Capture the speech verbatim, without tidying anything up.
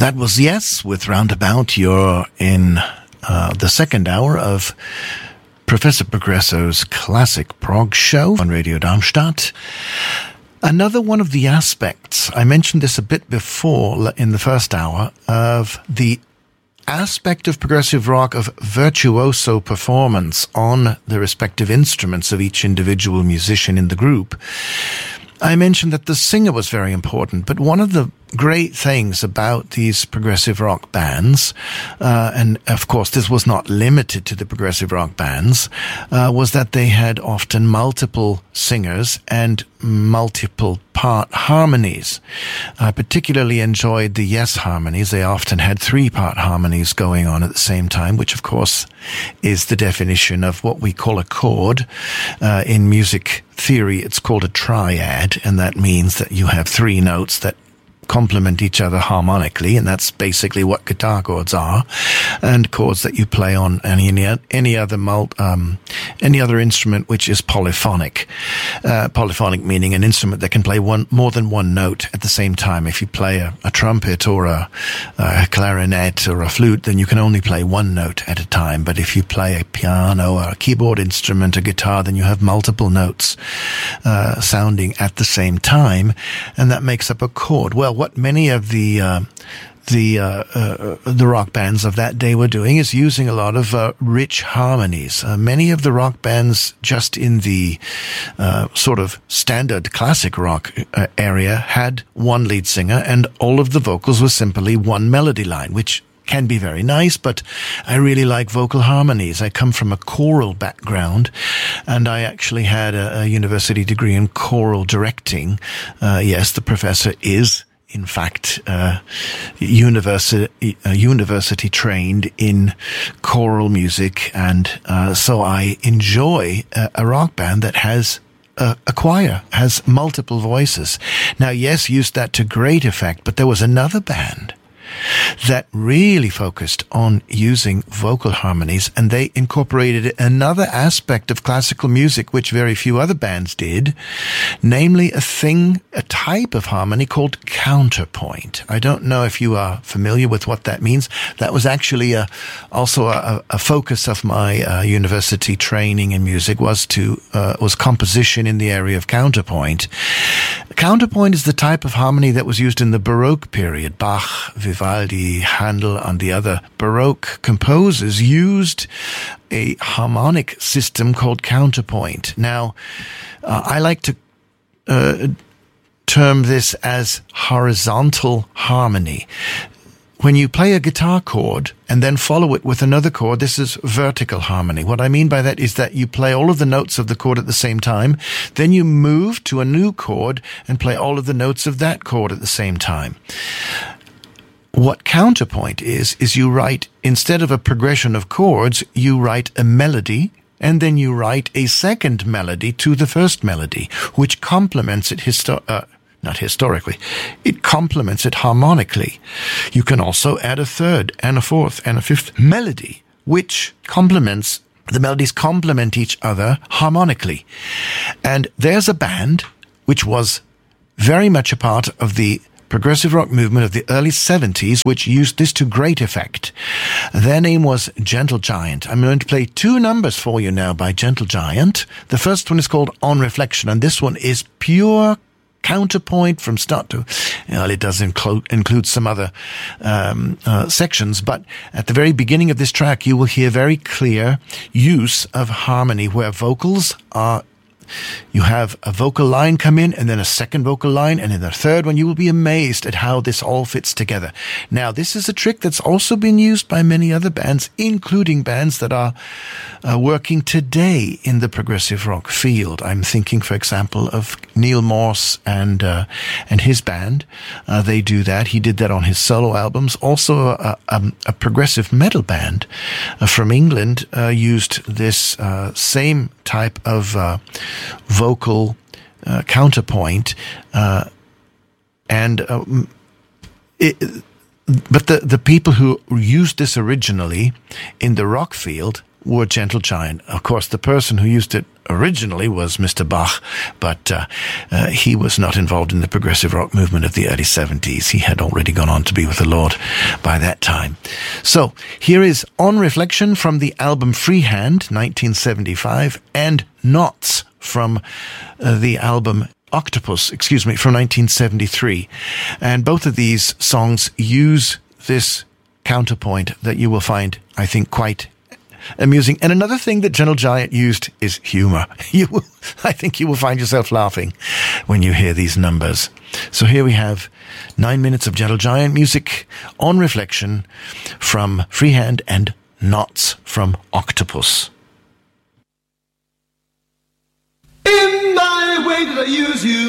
That was Yes with Roundabout. You're in uh, the second hour of Professor Progresso's Classic Prog Show on Radio Darmstadt. Another one of the aspects, I mentioned this a bit before in the first hour, of the aspect of progressive rock of virtuoso performance on the respective instruments of each individual musician in the group. I mentioned that the singer was very important, but one of the great things about these progressive rock bands, uh, and of course this was not limited to the progressive rock bands, uh, was that they had often multiple singers and multiple part harmonies. I particularly enjoyed the Yes harmonies. They often had three-part harmonies going on at the same time, which of course is the definition of what we call a chord. Uh, in music theory, it's called a triad, and that means that you have three notes that complement each other harmonically, and that's basically what guitar chords are, and chords that you play on any any other mul- um, any other instrument which is polyphonic. Uh, polyphonic meaning an instrument that can play one more than one note at the same time. If you play a, a trumpet or a, a clarinet or a flute, then you can only play one note at a time. But if you play a piano or a keyboard instrument, a guitar, then you have multiple notes uh, sounding at the same time, and that makes up a chord. Well, what many of the uh, the uh, uh, the rock bands of that day were doing is using a lot of uh, rich harmonies. Uh, many of the rock bands, just in the uh, sort of standard classic rock uh, area, had one lead singer, and all of the vocals were simply one melody line, which can be very nice, but I really like vocal harmonies. I come from a choral background, and I actually had a, a university degree in choral directing. Uh, yes, the professor is in fact, uh, university, uh, university trained in choral music, and uh, so I enjoy a, a rock band that has a, a choir, has multiple voices. Now, Yes used that to great effect, but there was another band that really focused on using vocal harmonies, and they incorporated another aspect of classical music which very few other bands did, namely a thing, a type of harmony called counterpoint. I don't know if you are familiar with what that means. That was actually a, also a, a focus of my uh, university training in music, was to uh, was composition in the area of counterpoint. Counterpoint is the type of harmony that was used in the Baroque period. Bach, Vivaldi, Handel, and the other Baroque composers used a harmonic system called counterpoint. Now, uh, I like to uh, term this as horizontal harmony. When you play a guitar chord and then follow it with another chord, this is vertical harmony. What I mean by that is that you play all of the notes of the chord at the same time, then you move to a new chord and play all of the notes of that chord at the same time. What counterpoint is, is you write, instead of a progression of chords, you write a melody, and then you write a second melody to the first melody, which complements it histo- uh, not historically, it complements it harmonically. You can also add a third and a fourth and a fifth melody, which complements, the melodies complement each other harmonically. And there's a band which was very much a part of the progressive rock movement of the early seventies, which used this to great effect. Their name was Gentle Giant. I'm going to play two numbers for you now by Gentle Giant. The first one is called On Reflection, and this one is pure counterpoint from start to, well, it does include, include some other um, uh, sections, but at the very beginning of this track, you will hear very clear use of harmony where vocals are, you have a vocal line come in, and then a second vocal line, and then a third one. You will be amazed at how this all fits together. Now, this is a trick that's also been used by many other bands, including bands that are uh, working today in the progressive rock field. I'm thinking, for example, of Neil Morse and uh, and his band. Uh, they do that. He did that on his solo albums. Also, a, a, a progressive metal band uh, from England uh, used this uh, same type of uh, vocal uh, counterpoint, uh, and um, it, but the the people who used this originally in the rock field were Gentle Giant. Of course, the person who used it originally was Mister Bach, but uh, uh, he was not involved in the progressive rock movement of the early seventies. He had already gone on to be with the Lord by that time. So, here is On Reflection from the album Freehand, nineteen seventy-five, and Knots from uh, the album Octopus, excuse me, from nineteen seventy-three. And both of these songs use this counterpoint that you will find, I think, quite amusing. And another thing that Gentle Giant used is humor. You will, I think you will find yourself laughing when you hear these numbers. So here we have nine minutes of Gentle Giant music, On Reflection from Freehand, and Knots from Octopus. In my way did I use you?